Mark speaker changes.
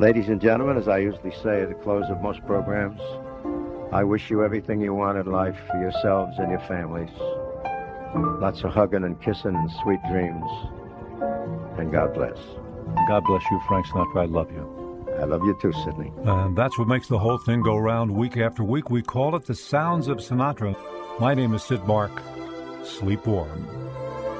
Speaker 1: Ladies and gentlemen, as I usually say at the close of most programs, I wish you everything you want in life for yourselves and your families. Lots of hugging and kissing and sweet dreams. And God bless.
Speaker 2: God bless you, Frank Sinatra. I love you.
Speaker 1: I love you too, Sidney.
Speaker 2: And that's what makes the whole thing go round week after week. We call it The Sounds of Sinatra. My name is Sid Mark. Sleep warm.